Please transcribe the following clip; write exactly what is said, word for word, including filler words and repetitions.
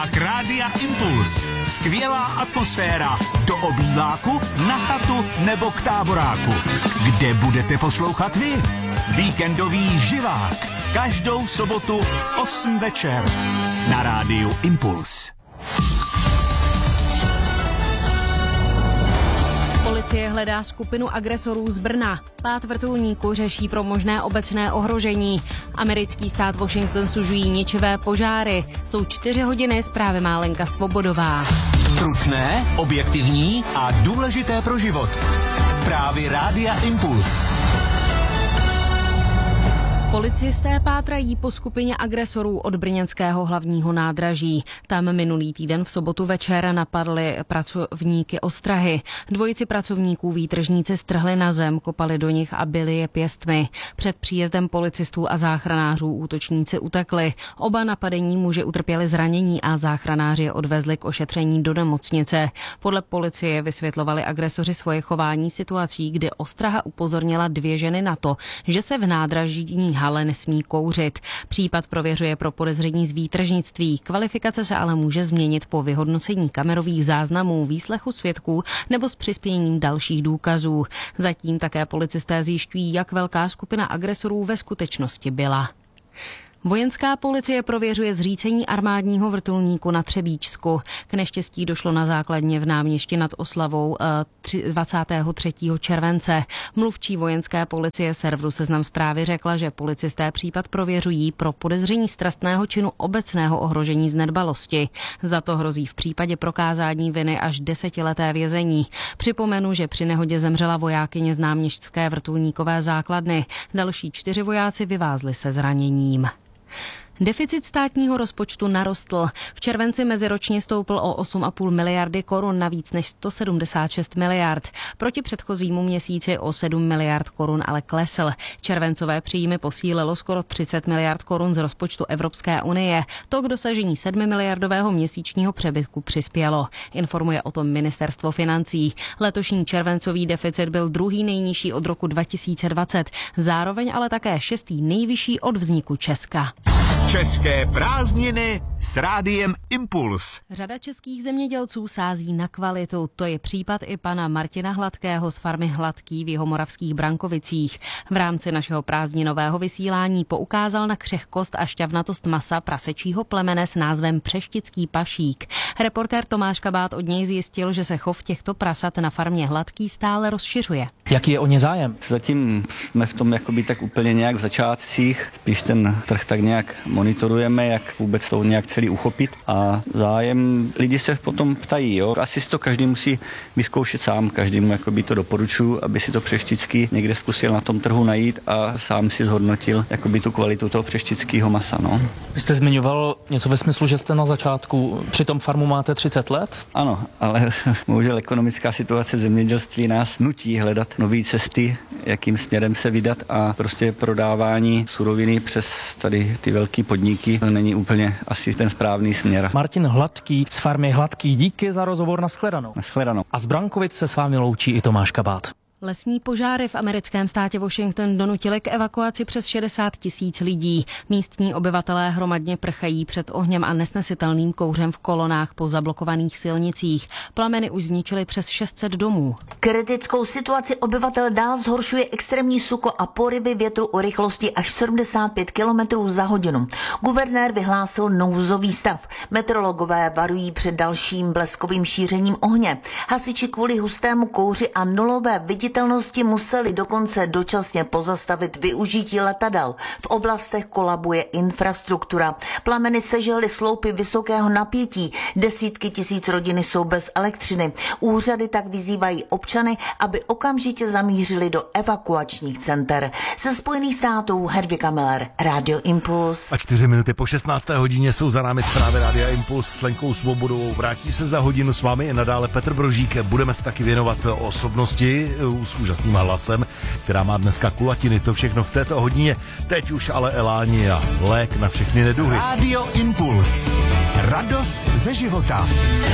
Obývák Rádia Impuls. Skvělá atmosféra. Do obýváku, na chatu nebo k táboráku. Kde budete poslouchat vy? Víkendový živák. Každou sobotu v osm večer. Na Rádiu Impuls. Policie hledá skupinu agresorů z Brna. Pát vrtulníku řeší pro možné obecné ohrožení. Americký stát Washington sužují ničivé požáry. Jsou čtyři hodiny, zprávy má Lenka Svobodová. Stručné, objektivní a důležité pro život. Zprávy Rádia Impuls. Policisté pátrají po skupině agresorů od brněnského hlavního nádraží. Tam minulý týden v sobotu večer napadli pracovníky ostrahy. Dvojici pracovníků výtržníci strhli na zem, kopali do nich a byli je pěstmi. Před příjezdem policistů a záchranářů útočníci utekli. Oba napadení muži utrpěli zranění a záchranáři je odvezli k ošetření do nemocnice. Podle policie vysvětlovali agresoři svoje chování situací, kdy ostraha upozornila dvě ženy na to, že se v nádražní hale nesmí kouřit. Případ prověřuje pro podezření z výtržnictví. Kvalifikace se ale může změnit po vyhodnocení kamerových záznamů, výslechu svědků nebo s přispěním dalších důkazů. Zatím také policisté zjišťují, jak velká skupina agresorů ve skutečnosti byla. Vojenská policie prověřuje zřícení armádního vrtulníku na Třebíčsku. K neštěstí došlo na základně v Náměšti nad Oslavou dvacátého třetího července. Mluvčí vojenské policie serveru Seznam Zprávy řekla, že policisté případ prověřují pro podezření z trestného činu obecného ohrožení z nedbalosti. Za to hrozí v případě prokázání viny až desetileté vězení. Připomenu, že při nehodě zemřela vojákyně z náměšťské vrtulníkové základny. Další čtyři vojáci vyvázli se zraněním. Deficit státního rozpočtu narostl. V červenci meziročně stoupl o osm a půl miliardy korun na víc než sto sedmdesát šest miliard. Proti předchozímu měsíci o sedm miliard korun ale klesl. Červencové příjmy posílilo skoro třicet miliard korun z rozpočtu Evropské unie. To k dosažení sedmimiliardového měsíčního přebytku přispělo. Informuje o tom ministerstvo financí. Letošní červencový deficit byl druhý nejnižší od roku dva tisíce dvacet. Zároveň ale také šestý nejvyšší od vzniku Česka. České prázdniny s Rádiem Impuls. Řada českých zemědělců sází na kvalitu. To je případ i pana Martina Hladkého z farmy Hladký v Jihomoravských Brankovicích. V rámci našeho prázdninového vysílání poukázal na křehkost a šťavnatost masa prasečího plemene s názvem Přeštický pašík. Reportér Tomáš Kabát od něj zjistil, že se chov těchto prasat na farmě Hladký stále rozšiřuje. Jaký je o ně zájem? Zatím jsme v tom jakoby tak úplně nějak v začátcích, spíš ten trh tak nějak monitorujeme, jak vůbec to nějak celý uchopit a zájem lidi se potom ptají, jo. Asi si to každý musí vyzkoušet sám, každému jakoby to doporučuji, aby si to přešticky někde zkusil na tom trhu najít a sám si zhodnotil jakoby tu kvalitu toho přeštického masa, no. Vy jste zmiňoval něco ve smyslu, že jste na začátku, přitom farmu máte třicet let? Ano, ale bohužel ekonomická situace v zemědělství nás nutí hledat nové cesty, jakým směrem se vydat a prostě prodávání suroviny přes tady ty velké podniky není úplně asi ten správný směr. Martin Hladký z farmy Hladký, díky za rozhovor, nashledanou. Nashledanou. A z Brankovic se s vámi loučí i Tomáš Kabát. Lesní požáry v americkém státě Washington donutily k evakuaci přes šedesát tisíc lidí. Místní obyvatelé hromadně prchají před ohněm a nesnesitelným kouřem v kolonách po zablokovaných silnicích. Plameny už zničily přes šest set domů. Kritickou situaci obyvatel dál zhoršuje extrémní sucho a poryvy větru o rychlosti až sedmdesát pět kilometrů za hodinu. Guvernér vyhlásil nouzový stav. Meteorologové varují před dalším bleskovým šířením ohně. Hasiči kvůli hustému kouři a nulové viditelnosti museli dokonce dočasně pozastavit využití letadel. V oblastech kolabuje infrastruktura. Plameny sežehly sloupy vysokého napětí. Desítky tisíc rodin jsou bez elektřiny. Úřady tak vyzývají občany, aby okamžitě zamířili do evakuačních center. Ze Spojených států Hedvika Miller, Radio Impuls. A čtyři minuty po šestnácté hodině jsou za námi zprávy Rádia Impuls s Lenkou Svobodovou. Vrátí se za hodinu s vámi i nadále Petr Brožík. Budeme se taky věnovat osobnosti s úžasným hlasem, která má dneska kulatiny. To všechno v této hodině. Teď už ale eláni a lék na všechny neduhy. Rádio Impuls. Radost ze života.